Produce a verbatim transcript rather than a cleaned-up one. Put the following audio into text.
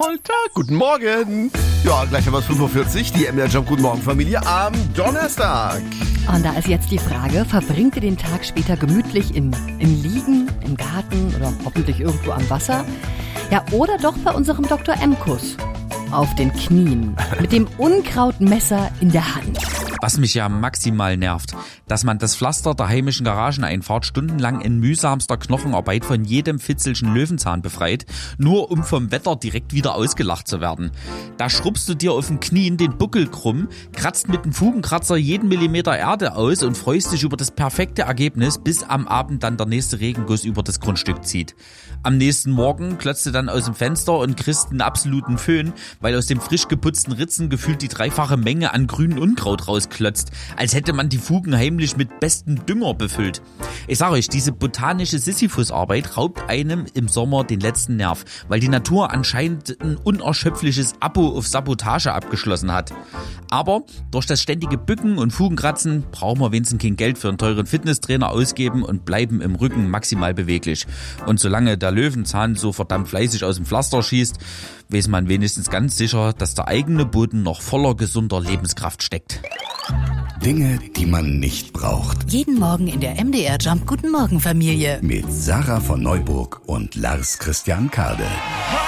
Polter. Guten Morgen. Ja, gleich haben wir es fünf Uhr vierzig, die M D R Jump Guten Morgen Familie am Donnerstag. Und da ist jetzt die Frage, verbringt ihr den Tag später gemütlich im, im Liegen, im Garten oder hoffentlich irgendwo am Wasser? Ja, oder doch bei unserem Doktor M-Kuss. Auf den Knien, mit dem Unkrautmesser in der Hand. Was mich ja maximal nervt, dass man das Pflaster der heimischen Garageneinfahrt stundenlang in mühsamster Knochenarbeit von jedem fitzelschen Löwenzahn befreit, nur um vom Wetter direkt wieder ausgelacht zu werden. Da schrubbst du dir auf den Knien den Buckel krumm, kratzt mit dem Fugenkratzer jeden Millimeter Erde aus und freust dich über das perfekte Ergebnis, bis am Abend dann der nächste Regenguss über das Grundstück zieht. Am nächsten Morgen klotzt du dann aus dem Fenster und kriegst einen absoluten Föhn, weil aus dem frisch geputzten Ritzen gefühlt die dreifache Menge an grünem Unkraut rausklotzt, als hätte man die Fugen heimlich mit bestem Dünger befüllt. Ich sage euch, diese botanische Sisyphus-Arbeit raubt einem im Sommer den letzten Nerv, weil die Natur anscheinend ein unerschöpfliches Abo auf Sabotage abgeschlossen hat. Aber durch das ständige Bücken und Fugenkratzen brauchen wir wenigstens kein Geld für einen teuren Fitnesstrainer ausgeben und bleiben im Rücken maximal beweglich. Und solange der Löwenzahn so verdammt fleißig aus dem Pflaster schießt, weiß man wenigstens ganz sicher, dass der eigene Boden noch voller gesunder Lebenskraft steckt. Dinge, die man nicht braucht. Jeden Morgen in der M D R Jump Guten Morgen Familie. Mit Sarah von Neuburg und Lars Christian Kade.